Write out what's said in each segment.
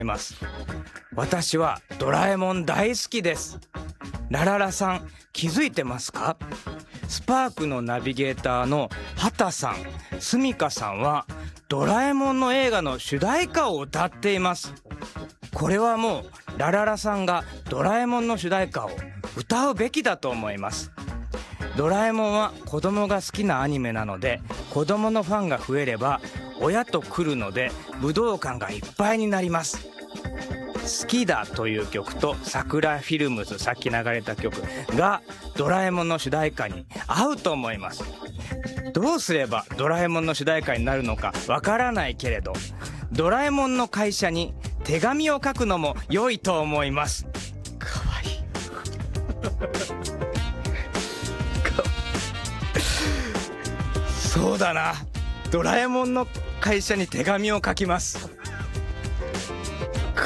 ます。私はドラえもん大好きです。ラララさん、気づいてますか？スパークのナビゲーターの畑さん、スミカさんはドラえもんの映画の主題歌を歌っています。これはもうラララさんがドラえもんの主題歌を歌うべきだと思います。ドラえもんは子供が好きなアニメなので、子供のファンが増えれば親と来るので武道館がいっぱいになります。好きだという曲と桜フィルムズ、さっき流れた曲がドラえもんの主題歌に合うと思います。どうすればドラえもんの主題歌になるのかわからないけれど、ドラえもんの会社に手紙を書くのも良いと思います。かわいいそうだな、ドラえもんの会社に手紙を書きます。かわ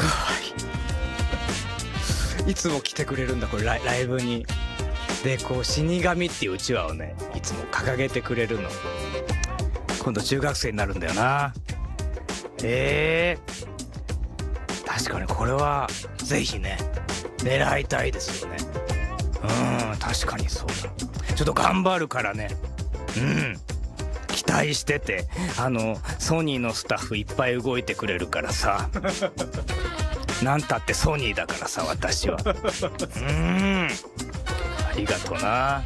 いい。いつも来てくれるんだ、これライブに。でこう死神っていううちわをね、いつも掲げてくれるの。今度中学生になるんだよな。確かにこれはぜひね狙いたいですよね。確かにそうだ。ちょっと頑張るからね。期待してて、ソニーのスタッフいっぱい動いてくれるからさなんたってソニーだからさ、私は。ありがとな。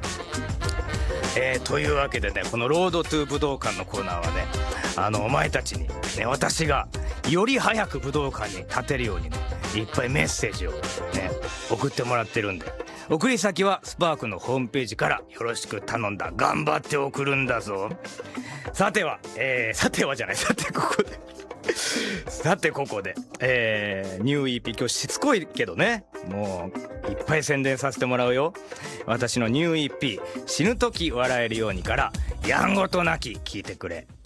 というわけでね、このロードトゥ武道館のコーナーはね、お前たちに、ね、私がより早く武道館に立てるようにね、いっぱいメッセージをね送ってもらってるんで、送り先はスパークのホームページからよろしく頼んだ。頑張って送るんだぞ。さてここでさてここで、ニュー EP、 今日しつこいけどね、もういっぱい宣伝させてもらうよ。私のニュー EP 死ぬ時笑えるようにからやんごとなき聞いてくれ。